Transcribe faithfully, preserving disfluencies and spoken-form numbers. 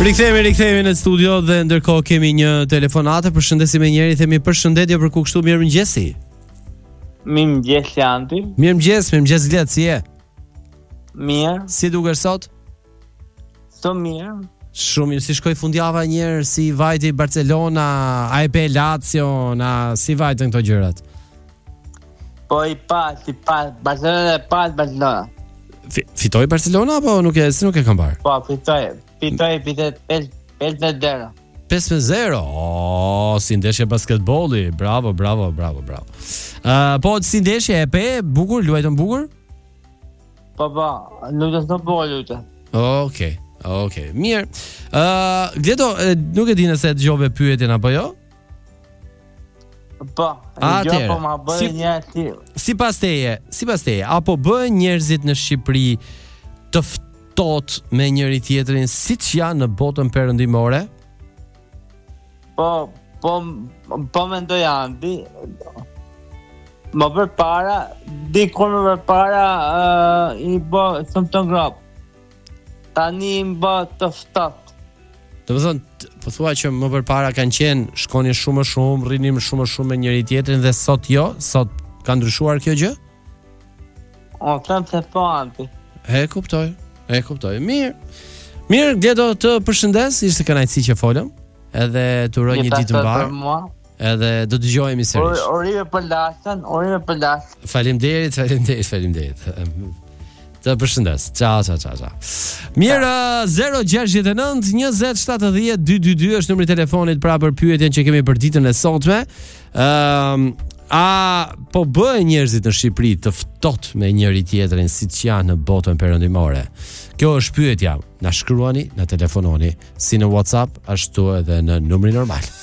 Rikthehemi, rikthehemi në studio dhe ndërkohë kemi një telefonatë. Përshëndesim me njëri, themi përshëndetje për ku kështu, mirëmëngjesi. Mirëmëngjes Lanti. Mirëmëngjes, mirëmëngjes Glet, si je? Mirë. Si dukesh sot? Sot mirë. Shumë mirë, si shkoi fundjava një herë, si vajti Barcelona, A E P Lazio, na si vajtën këto gjërat? Po i pas, i pas, Barcelona e pas Barcelona. F- Fitoi Barcelona apo nuk e, si nuk e kam parë? Po, fitoj, fitoj, fitoj, pesë me zero. pesë me zero. Oh, si ndeshje basketbolli. Bravo, bravo, bravo, bravo. Uh, po si ndeshje e pe, bukur, luajtën bukur? Po, po, lutë së po lutë. Okej, okej. Mirë. Uh, Gledo, e, nuk e di nëse dëgjove pyetjen apo jo? Po, Atëherë, jo, po ma bëjë si- një ati. Sipas teje, sipas teje, apo bëhen njerëzit në Shqipëri të ftohtë me njëri tjetrin siç janë në botën perëndimore? Po, po, po mendoj Anti. Më përpara, dikur më përpara uh, i bë shumë të ngrap. Tani i bë të ftohtë. Do të thonë, t- po thua që më përpara kanë qenë, shkonin shumë më shumë, rrinin shumë më shumë me njëri tjetrin dhe sot jo, sot ka ndryshuar kjo gjë? O, them se po Anti. E kuptoj, e kuptoj. Mirë. Mirë, Gledo, të përshëndes, ishte kënaqësi që folëm, edhe të uroj një ditë të mbar, edhe do dëgjohemi sërish. Urime për lasën, urime për lasën. Faleminderit, faleminderit, faleminderit. Të përshëndes. Ciao, ciao, ciao, ciao. Mirë, zero gjasht nëntë njëzet shtatëdhjetë dy dy dy është numri i telefonit pra për pyetjen që kemi për ditën e sotme. Ëm um, a po bëhen njerëzit në Shqipëri të ftohtë me njëri tjetrin siç janë në botën perëndimore? Kjo është pyetja. Na shkruani, na telefononi si në WhatsApp ashtu edhe në numrin normal.